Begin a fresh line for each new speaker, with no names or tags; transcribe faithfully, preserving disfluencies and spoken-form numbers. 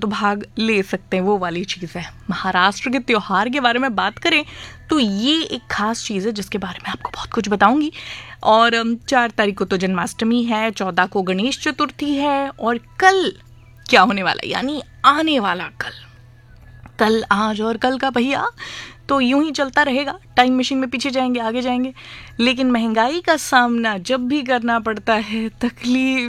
तो भाग ले सकते हैं, वो वाली चीज़ है। महाराष्ट्र के त्यौहार के बारे में बात करें तो ये एक खास चीज़ है जिसके बारे में आपको बहुत कुछ बताऊंगी। और अम, चार तारीख को तो जन्माष्टमी है, चौदह को गणेश चतुर्थी है, और कल क्या होने वाला है, यानी आने वाला कल कल आज और कल का भैया तो यूं ही चलता रहेगा। टाइम मशीन में पीछे जाएंगे, आगे जाएंगे, लेकिन महंगाई का सामना जब भी करना पड़ता है, तकलीफ